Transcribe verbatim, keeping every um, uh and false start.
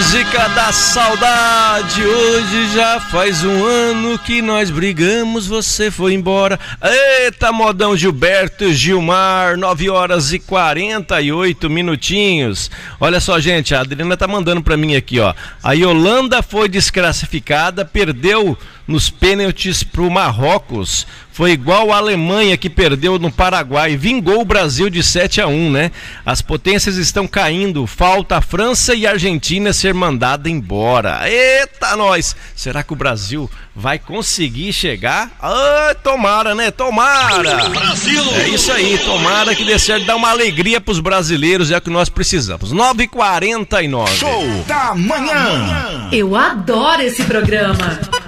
música da saudade. Hoje já faz um ano que nós brigamos, você foi embora. Eita, modão Gilberto Gilmar, nove horas e quarenta e oito minutinhos. Olha só, gente, a Adriana tá mandando pra mim aqui, ó. A Yolanda foi desclassificada, perdeu nos pênaltis pro Marrocos. Foi igual a Alemanha que perdeu no Paraguai, vingou o Brasil de sete a um, né? As potências estão caindo, falta a França e a Argentina ser mandada embora. Eita, nós! Será que o Brasil vai conseguir chegar? Ah, tomara, né? Tomara! Brasil! É isso aí, tomara que dê certo, dá uma alegria pros brasileiros, é o que nós precisamos. nove e quarenta e nove. Show da manhã! Eu adoro esse programa.